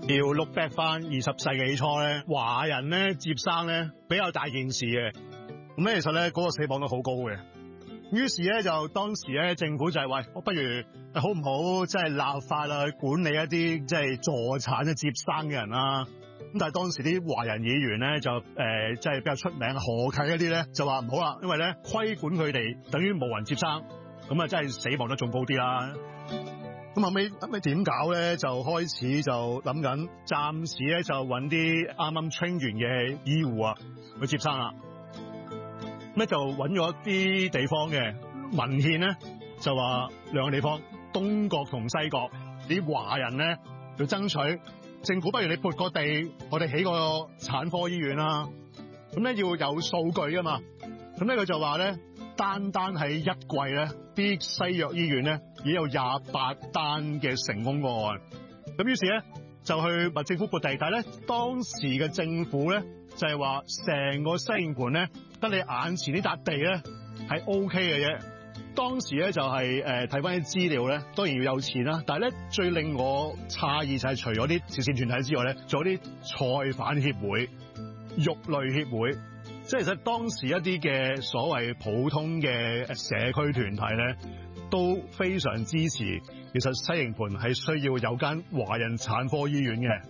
要 look back 翻20世紀初咧，華人咧接生咧比較大件事嘅。咁咧其實咧嗰個死亡率好高嘅。於是咧就當時咧政府就係話，不如好唔好即係立法去管理一啲即係助產嘅接生嘅人啦。咁但係當時啲華人議員咧就即係比較出名何啟一啲咧就話唔好啦，因為咧規管佢哋等於冇人接生，咁啊真係死亡率仲高啲啦。咁後尾點搞咧？就開始就諗緊，暫時咧就揾啲啱啱 train 完嘅醫護啊去接生啦。咁就揾咗啲地方嘅文獻咧，就話兩個地方，東角同西角啲華人咧要爭取政府，不如你撥個地，我哋起個產科醫院啦。咁咧要有數據啊嘛。咁咧佢就話咧，單喺一季咧，啲西藥醫院咧已經有28單嘅成功個案。咁於是咧就去問政府撥地，但係咧當時嘅政府咧就係話成個西營盤咧得你眼前呢笪地咧係 OK 嘅啫。當時咧就係睇翻啲資料咧，當然要有錢啦。但係咧最令我詫異就係除咗啲慈善團體之外咧，仲有啲菜販協會、肉類協會。即係其實當時一啲嘅所謂普通嘅社區團體咧，都非常支持。其實西營盤係需要有間華人產科醫院嘅。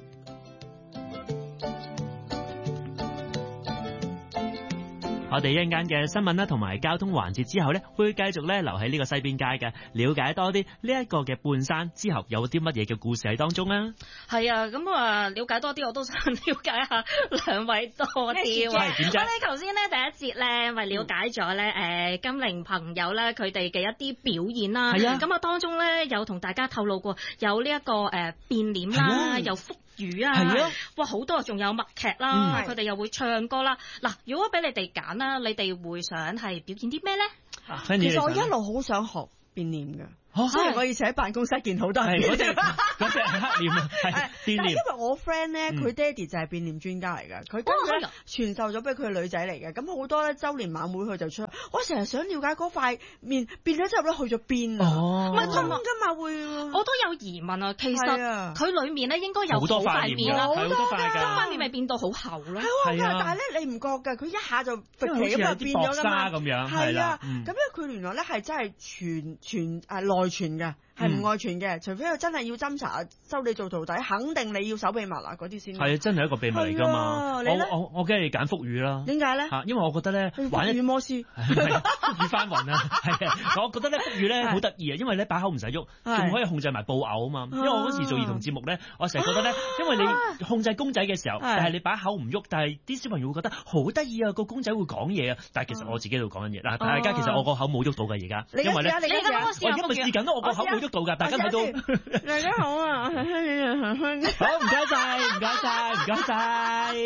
我哋一陣間嘅新聞啦，同埋交通環節之後咧，會繼續咧留喺呢個西邊街嘅，了解多啲呢一個嘅半山之後有啲乜嘢嘅故事喺當中啊。係啊，咁了解多啲，我都想了解下兩位多啲。我哋頭先咧第一節咧，咪了解咗咧金陵朋友咧佢哋嘅一啲表演啦。係啊，咁當中咧有同大家透露過有呢一個變臉啦，有福語啊，係啊，哇好多，仲有默劇啦，佢哋又會唱歌啦。嗱，如果俾你哋揀啦，你哋會想係表演啲咩咧？ 其實我一路好想學變臉㗎。雖然我以前喺辦公室見好多人變臉， 嗰隻係黑臉啊，係變臉。因為我 friend 咧，佢爹哋就係變臉專家嚟㗎，佢跟住咧傳授咗俾佢女仔嚟嘅。咁好多咧周年晚會佢就出，我成日想了解嗰塊面變咗之後咧去咗邊啊？唔係通㗎嘛會。 我都有疑問啊，其實佢裡面咧應該有好塊面啦， 好多㗎， 塊面咪變到好厚咯。 係啊，但係咧你唔覺㗎，佢一下就肥咁就變咗㗎嘛。 咁樣係啊，咁咧佢原來咧係真係內傳嘅，係唔外傳嘅，除非佢真係要斟茶收你做徒弟，肯定你要守秘密啊嗰啲先。係啊，真係一個秘密嚟㗎嘛。我梗係揀福語啦。 點解咧？ 因為我覺得咧玩福語摩斯， 福語翻雲啊，係啊，我覺得咧福語咧好得意啊，因為咧把口唔使喐，仲可以控制埋布偶啊嘛。因為我嗰時做兒童節目咧，我成日覺得咧，因為你控制公仔嘅時候，但係你把口唔喐，但係啲小朋友會覺得好得意啊，個公仔會講嘢啊，但係其實我自己喺度講緊嘢嗱，大家其實我個口冇喐到㗎而家，因為咧我而家咪試緊咯，我個口冇喐到㗎，大家睇到。 大家好啊， 好唔該晒，唔該晒，唔該晒。